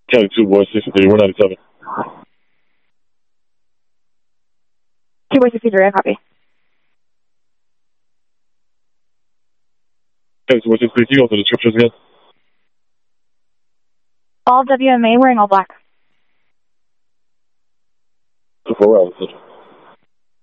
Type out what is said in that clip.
County 2, boy, 63, 197. 2 boy 63, I copy. County 2, boy 63, can you go to the descriptions again? All WMA wearing all black. 2-4 hours.